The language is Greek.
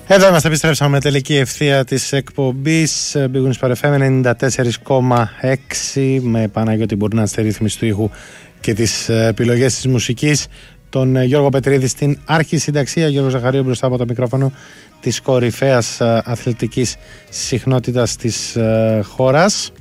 Εδώ είμαστε, επιστρέψαμε με τελική ευθεία της εκπομπής Big Wings Sport FM 94,6 με Παναγιώτη Μπουρνά στη ρύθμιση του ήχου και τις επιλογές της μουσικής, τον Γιώργο Πετρίδη στην αρχισυνταξία, Γιώργο Ζαχαρίου μπροστά από το μικρόφωνο της κορυφαίας αθλητικής συχνότητας της χώρας.